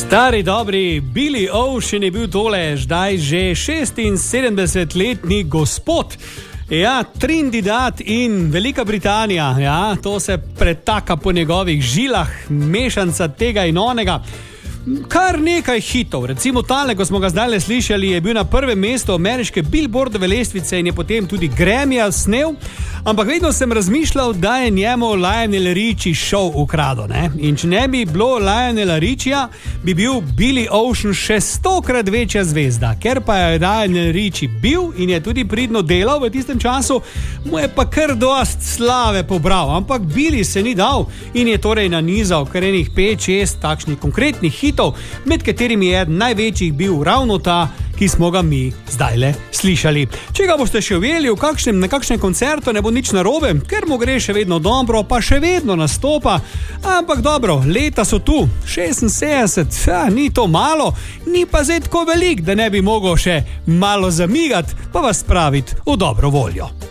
Stari dobri Billy Ocean je bil tole, zdaj že 76-letni gospod. Ja, Trinidad in Velika Britanija, ja, to se pretaka po njegovih žilah, mešanca tega in onega. Kar nekaj hitov, recimo tale, ko smo ga zdaj slišali, je bil na prvem mestu ameriške Billboardove lestvice in je potem tudi Grammyja snel, ampak vedno sem razmišljal, da je njemu Lionel Richie šov ukradel, ne? In če ne bi bilo Lionela Richija, bi bil Billy Ocean še 100-krat večja zvezda, ker pa je Lionel Richie bil in je tudi pridno delal v tistem času, mu je pa kar dost slave pobral, ampak Billy se ni dal in je torej nanizal kar enih 5-6 takšnih konkretnih hitov, med katerimi je največjih bil ravno ta, ki smo ga mi zdajle slišali. Če ga boste še ujeli na kakšnem koncertu, ne bo nič narobe, ker mu gre še vedno dobro, pa še vedno nastopa. Ampak dobro, leta so tu, 76, ni to malo, ni pa zdaj tako velik, da ne bi mogel še malo zamigati, pa vas spraviti v dobro voljo.